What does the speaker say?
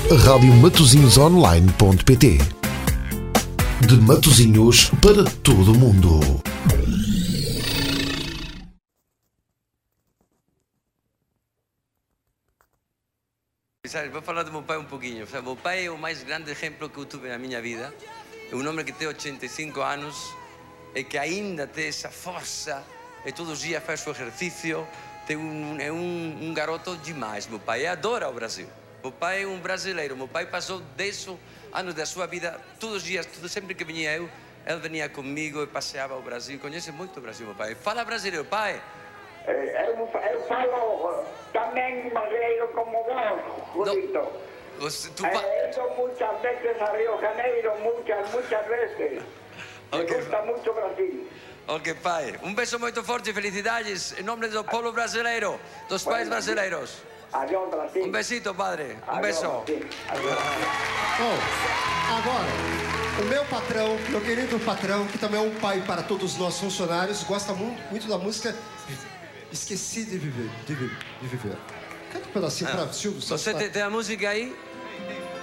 radiomatosinhosonline.pt. De Matosinhos para todo o mundo. Vou falar do meu pai um pouquinho. Meu pai é o mais grande exemplo que eu tive na minha vida. É um homem que tem 85 anos e que ainda tem essa força e todos os dias faz o exercício. É um garoto demais. Meu pai adora o Brasil. Meu pai é um brasileiro. Meu pai passou 10 anos da sua vida, todos os dias, sempre que vinha eu, ele vinha comigo e passeava o Brasil. Conhece muito o Brasil, meu pai. Fala brasileiro, pai. Eu falo também brasileiro como vós, bonito. Eu muitas vezes a Rio de Janeiro, muitas vezes. Me gusta muito o Brasil. Ok, pai. Um beijo muito forte e felicidades em nome do povo brasileiro, dos pais brasileiros. Adeus, Brasil. Um besito, padre. Um beijo. Bom, agora, o meu patrão, meu querido patrão, que também é um pai para todos nós funcionários, gosta muito da música Esqueci de Viver. Canta um pedacinho para Silvio Santos. Você tem a música aí?